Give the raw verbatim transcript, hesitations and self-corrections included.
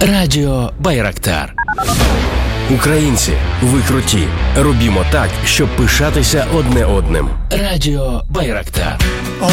Радіо Байрактар. Українці, ви круті. Робімо так, щоб пишатися одне одним. Радіо Байрактар. О,